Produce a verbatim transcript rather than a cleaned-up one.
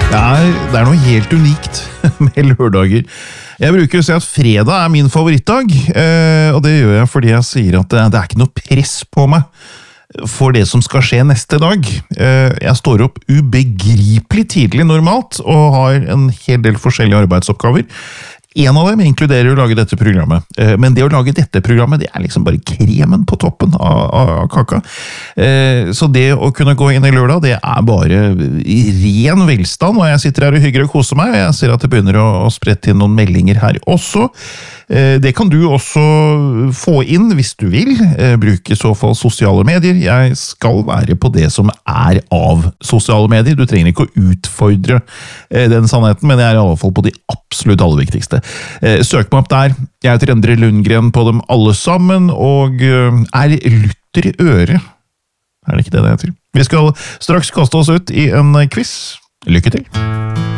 Det er, det er noe helt unikt med lørdager. Jeg bruker å si at fredag er min favorittdag, og det gjør jeg fordi jeg sier at det, det er ikke noe press på meg for det som skal skje neste dag. Jeg står opp ubegripelig tidlig normalt, og har en hel del forskjellige arbeidsoppgaver. En av dem inkluderer å lage dette programmet, men det å lage dette programmet, det er liksom bare kremen på toppen av, av kaka. Så det å kunne gå inn i lørdag, det er bare i ren velstand, og jeg sitter her og hygger og koser meg, og jeg ser at det begynner å, å sprette inn noen meldinger her også. Det kan du også få inn hvis du vil, bruk i så fall sosiale medier. Jeg skal være på det som er av sosiale medier, du trenger ikke å utfordre den sannheten, men jeg er i alle fall på de absolutt aller viktigste. Søk meg opp der, jeg heter Endre Lundgren på dem alle sammen, og er lytter i øret. Er det ikke det det heter? Vi skal straks kaste oss ut i en quiz. Lykke til!